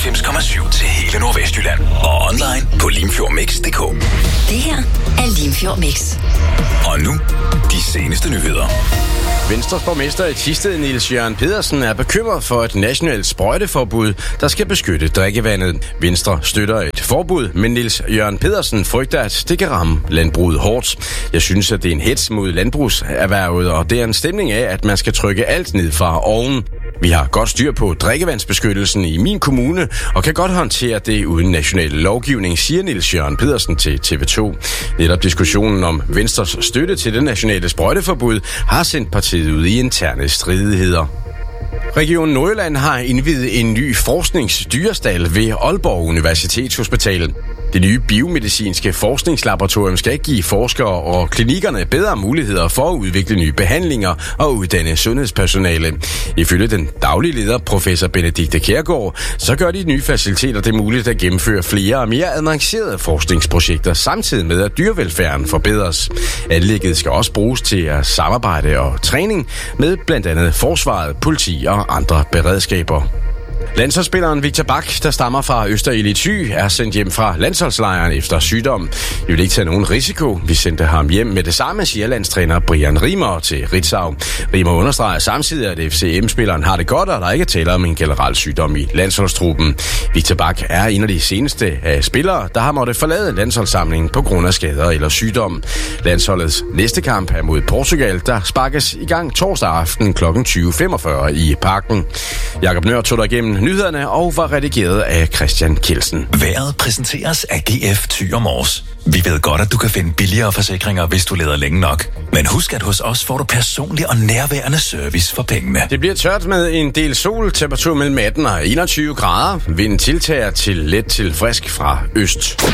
94,7 til hele Nordvestjylland. Og online på limfjordmix.dk. Det her er Limfjord Mix. Og nu, de seneste nyheder. Venstres borgmester i Thisted, Niels Jørgen Pedersen, er bekymret for et nationalt sprøjteforbud, der skal beskytte drikkevandet. Venstre støtter et forbud, men Niels Jørgen Pedersen frygter, at det kan ramme landbruget hårdt. Jeg synes, at det er en hets mod landbrugserhvervet, og det er en stemning af, at man skal trykke alt ned fra oven. Vi har godt styr på drikkevandsbeskyttelsen i min kommune, og kan godt håndtere det uden national lovgivning, siger Niels Jørgen Pedersen til TV2. Netop diskussionen om Venstres støtte til det nationale sprøjteforbud har sendt partiet ud i interne stridigheder. Region Nordjylland har indviet en ny forskningsdyrestal ved Aalborg Universitetshospital. Det nye biomedicinske forskningslaboratorium skal give forskere og klinikkerne bedre muligheder for at udvikle nye behandlinger og uddanne sundhedspersonale. Ifølge den daglige leder, professor Benedikte Kjærgaard, så gør de nye faciliteter det muligt at gennemføre flere og mere avancerede forskningsprojekter, samtidig med at dyrevelfærden forbedres. Anlægget skal også bruges til at samarbejde og træning med blandt andet forsvaret, politi og andre beredskaber. Landsholdsspilleren Victor Bak, der stammer fra Øster-Elithy, er sendt hjem fra landsholdslejren efter sygdom. Vi vil ikke tage nogen risiko. Vi sendte ham hjem med det samme, siger landstræner Brian Riemer til Ritzau. Riemer understreger samtidig, at FCM-spilleren har det godt, og der ikke taler om en generel sygdom i landsholdstruppen. Victor Bak er en af de seneste af spillere, der har måttet forlade landsholdssamlingen på grund af skader eller sygdom. Landsholdets næste kamp er mod Portugal, der sparkes i gang torsdag aften kl. 20.45 i Parken. Jakob Nør tog der igennem nyhederne og var redigeret af Christian Kielsen. Vejret præsenteres af GF Thyre Mors. Vi ved godt, at du kan finde billigere forsikringer, hvis du leder længe nok. Men husk, at hos os får du personlig og nærværende service for pengene. Det bliver tørt med en del sol, temperatur mellem 18 og 21 grader. Vinden tiltager til let til frisk fra øst.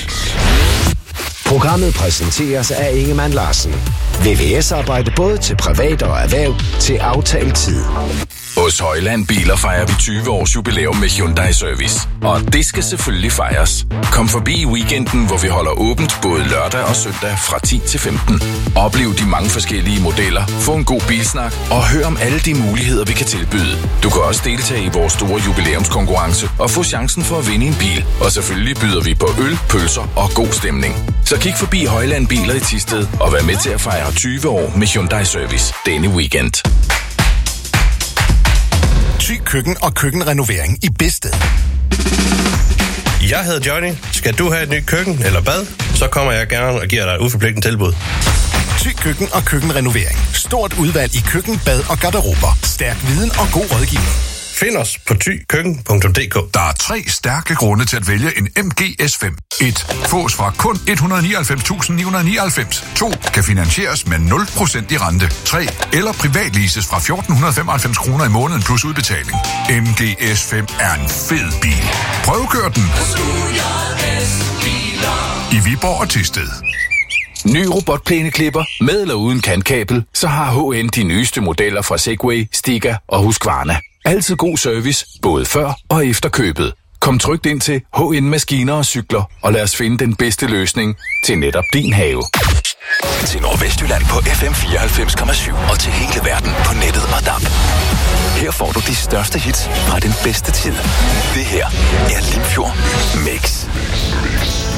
Programmet præsenteres af Ingemann Larsen. VVS-arbejde både til privat og erhverv til aftalt tid. Hos Højland Biler fejrer vi 20 års jubilæum med Hyundai Service. Og det skal selvfølgelig fejres. Kom forbi i weekenden, hvor vi holder åbent både lørdag og søndag fra 10 til 15. Oplev de mange forskellige modeller, få en god bilsnak og hør om alle de muligheder, vi kan tilbyde. Du kan også deltage i vores store jubilæumskonkurrence og få chancen for at vinde en bil. Og selvfølgelig byder vi på øl, pølser og god stemning. Så kig forbi Højland Biler i Thisted og vær med til at fejre 20 år med Hyundai Service denne weekend. Thy Køkken og køkkenrenovering i Bedsted. Jeg hedder Johnny. Skal du have et nyt køkken eller bad, så kommer jeg gerne og giver dig et uforpligtende tilbud. Thy Køkken og køkkenrenovering. Stort udvalg i køkken, bad og garderober. Stærk viden og god rådgivning. Find os på thykøkken.dk. Der er 3 stærke grunde til at vælge en MG S5. 1. Fås fra kun 199.999. 2. Kan finansieres med 0% i rente. 3. Eller privatleases fra 1.495 kroner i måneden plus udbetaling. MG S5 er en fed bil. Prøvekør den i Viborg og Thisted. Ny robotplæneklipper med eller uden kantkabel, så har HN de nyeste modeller fra Segway, Stiga og Husqvarna. Altid god service, både før og efter købet. Kom trygt ind til HN Maskiner og Cykler, og lad os finde den bedste løsning til netop din have. Til Nordvestjylland på FM 94,7 og til hele verden på nettet og DAB. Her får du de største hits fra den bedste tid. Det her er Limfjord Mix.